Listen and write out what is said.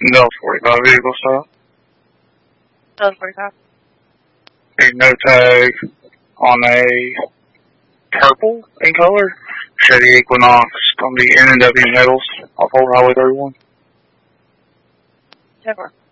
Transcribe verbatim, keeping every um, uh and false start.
No forty-five vehicle stop. No forty-five. A no tag on a purple in color Chevy Equinox on the N and W metals off Old Highway thirty-one. ten four.